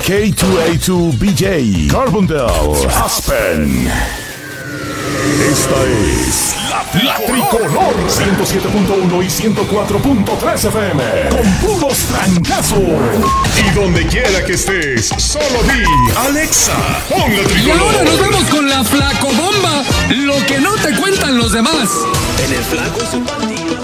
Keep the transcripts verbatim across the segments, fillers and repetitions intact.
K dos A dos B J, Carbondale, Aspen. Esta es la, la Tricolor ciento siete punto uno y ciento cuatro punto tres F M con puros trancazos. Y donde quiera que estés, solo di Alexa, pon la Tricolor. Y ahora nos vamos con la flacobomba, lo que no te cuentan los demás. En el flaco y su pandilla.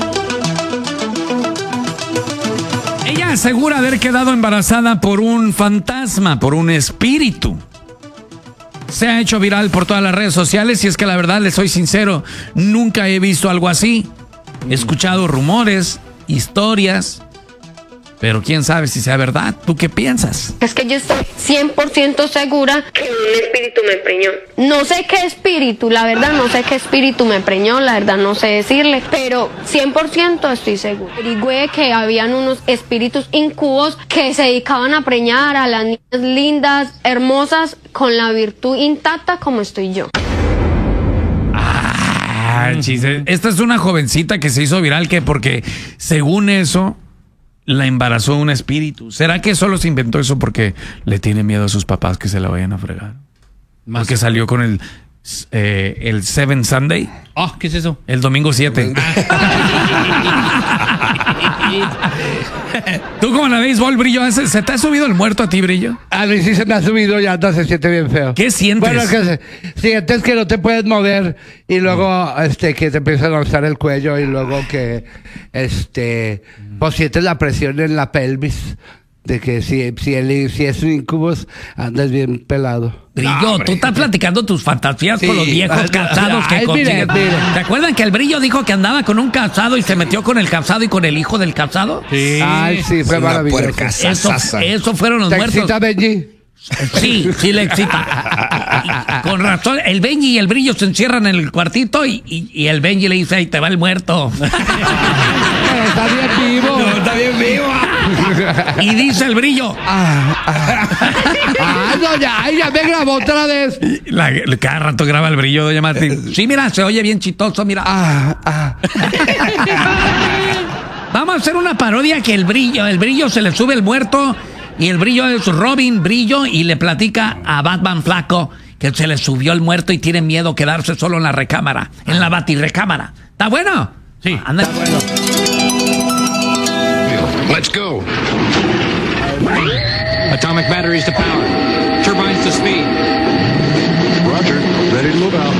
Ella asegura haber quedado embarazada por un fantasma, por un espíritu. Se ha hecho viral por todas las redes sociales y es que la verdad, les soy sincero, nunca he visto algo así. He escuchado rumores, historias, pero quién sabe si sea verdad. ¿Tú qué piensas? Es que yo estoy cien por ciento segura que un espíritu me preñó. No sé qué espíritu, la verdad, no sé qué espíritu me preñó, la verdad no sé decirle, pero cien por ciento estoy segura. Averigüé que habían unos espíritus incubos que se dedicaban a preñar a las niñas lindas, hermosas, con la virtud intacta como estoy yo. Ah, chiste. Esta es una jovencita que se hizo viral que porque, según eso, la embarazó un espíritu. ¿Será que solo se inventó eso porque le tiene miedo a sus papás que se la vayan a fregar? Más que salió con el eh, el Seven Sunday. Oh, ¿qué es eso? El domingo siete. ¿Tú cómo la ves, Bol, Brillo? ¿Se te ha subido el muerto a ti, Brillo? A mí sí se me ha subido y anda, se siente bien feo. ¿Qué sientes? Bueno, que se, sientes que no te puedes mover y luego este que te empieza a lanzar el cuello y luego que este pues sientes la presión en la pelvis de que si, si, el, si es un incubus andas bien pelado. Brillo, no, tú estás platicando tus fantasías sí, con los viejos casados que ay, consiguen. mire, mire. ¿Te acuerdan que el Brillo dijo que andaba con un casado y se metió con el casado y con el hijo del casado? Sí. Ay, sí, fue maravilloso. Eso, eso fueron los ¿Te muertos. excita, Benji? Sí, sí le excita. Y con razón, el Benji y el Brillo se encierran en el cuartito y, y, y el Benji le dice, ahí te va el muerto. Está bien vivo. No, está bien vivo. Y dice el Brillo. Ah, ah. ah no, ya, ya me grabó otra vez. La, cada rato graba el Brillo, doña Martín. Sí, mira, se oye bien chistoso, mira. Ah, ah. Vamos a hacer una parodia que el Brillo, el Brillo se le sube el muerto y el Brillo es Robin Brillo y le platica a Batman Flaco que se le subió el muerto y tiene miedo quedarse solo en la recámara, en la batirrecámara. ¿Está bueno? Sí. Anda. Está bueno. Let's go. Atomic batteries to power. Turbines to speed. Roger. Ready to move out.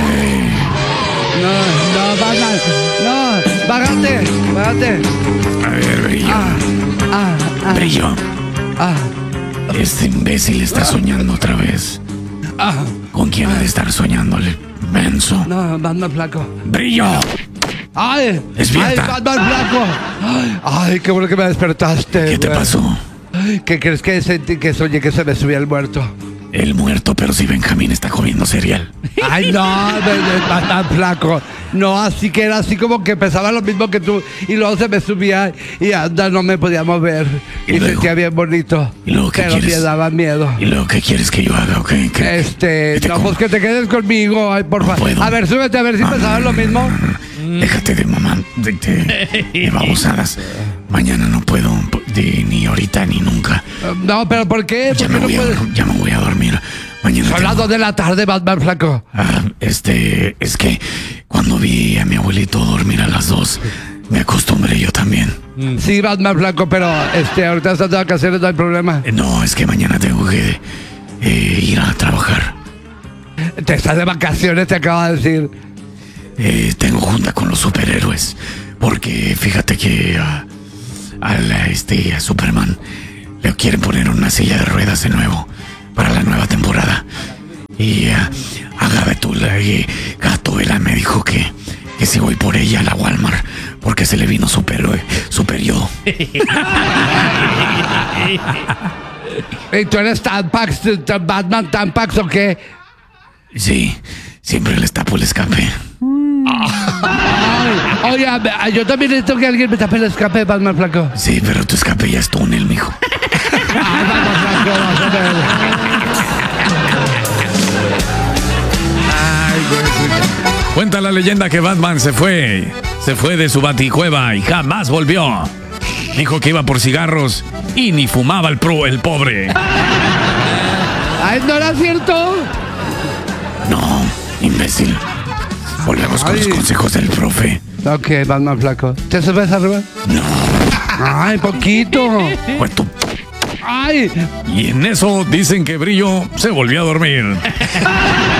No, no, Batman. No, bájate, bájate. A ver, Brillo. Ah, ah, ah. Brillo. Ah, Este imbécil está soñando otra vez. ah. ¿Con quién ha de estar soñándole? Benzo. No, Batman Flaco. Brillo. Ay, Despierta. ay, Batman Flaco. Ay, ay, qué bueno que me despertaste. ¿Qué te güey. pasó? ¿Qué crees que sentí que soñé que se me subía el muerto? El muerto, pero si Benjamín está comiendo cereal. Ay, no, Batman Flaco. No, así que era así como que pesaba lo mismo que tú. Y luego se me subía y anda, no me podía mover. ¿Y Y, luego? sentía bien bonito. ¿Y luego qué pero quieres? me daba miedo. ¿Y luego qué quieres que yo haga? ¿Okay? ¿Qué, Este, qué te no, como? pues que te quedes conmigo. Ay, por No favor. puedo. A ver, súbete a ver si No, pensabas no, lo mismo. no. Déjate de mamá, de, de, de babosadas. Mañana no puedo, de, ni ahorita ni nunca. No, pero ¿por qué? Ya ¿Por me, qué voy no a, puedes? dor- ya me voy a dormir. Mañana Son las tengo- dos de la tarde, Batman Flaco. Ah, este, es que cuando vi a mi abuelito dormir a las dos, me acostumbré yo también. Sí, Batman Flaco, pero este, ahorita estás de vacaciones, no hay problema. Eh, No, es que mañana tengo que eh, ir a trabajar. Te estás de vacaciones, te acabo de decir. Eh, tengo junta con los superhéroes. Porque fíjate que uh, al, este, a Superman le quieren poner una silla de ruedas de nuevo para la nueva temporada. Y uh, a Gatúbela, y Gatúbela me dijo que, que si voy por ella a la Walmart porque se le vino super, super yo. ¿Y tú eres Tampax, tan Batman Tampax o qué? Sí, siempre les tapo el escape. Ay, oye, a- yo también necesito que alguien me tape el escape, Batman Flaco. Sí, pero tu escape ya es túnel, mijo. Ay, Batman Flaco, vas a ver. Ay, güey. Cuenta la leyenda que Batman se fue, se fue de su baticueva y jamás volvió. Dijo que iba por cigarros y ni fumaba el pro, el pobre. Ay, ¿no era cierto? No, imbécil. Volvemos con Ay. los consejos del profe. Ok, vas más flaco. ¿Te subes arriba? No. Ay, poquito. Pues tú. Ay. Y en eso dicen que Brillo se volvió a dormir.